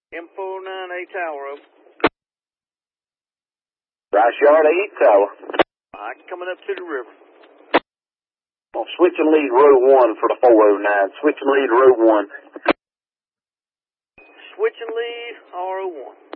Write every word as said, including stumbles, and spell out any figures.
M four nine eight Tower up. Rice Yard, eight Tower. Alright, coming up to the river. Well, switch and lead row one for the four oh nine. Switch and lead row one. Switch and lead R oh one.